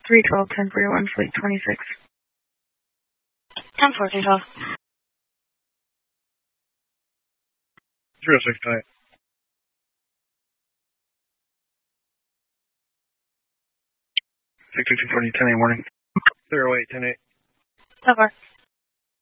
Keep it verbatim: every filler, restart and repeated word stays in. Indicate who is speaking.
Speaker 1: three twelve, ten forty-one, flight twenty-six.
Speaker 2: ten four, three twelve.
Speaker 3: zero six nine. six two two forty, ten eight morning. zero eight, ten eight.
Speaker 2: ten four.